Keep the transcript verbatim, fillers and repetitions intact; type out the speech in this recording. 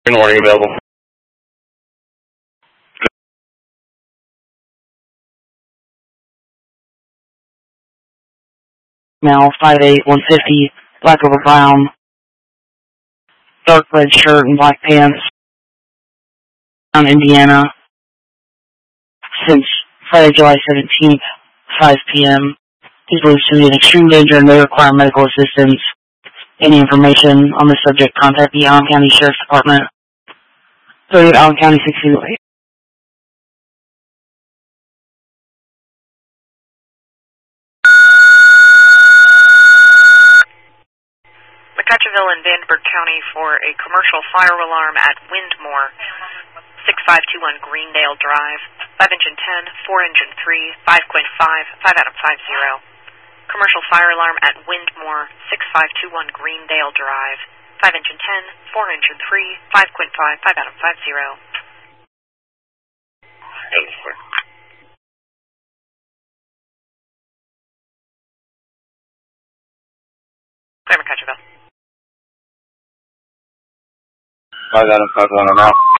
Good morning, available. Now, five eight, one fifty, black over brown, dark red shirt and black pants, on Indiana, since Friday, July seventeenth, five p m He's believed to be in extreme danger and may require medical assistance. Any information on the subject, contact the Allen County Sheriff's Department, thirtieth Allen County, six eight eight. McCutcheonville and Vandenberg County for a commercial fire alarm at Windmore, six five two one Greendale Drive, five engine ten, four engine three, five point five, five Adam five zero. Commercial fire alarm at Windmore, six five two one Greendale Drive, five engine ten, four engine three, five point five, five Adam five zero. Thanks, sir. Clear McCutcheonville. five Adam five one, I'm out.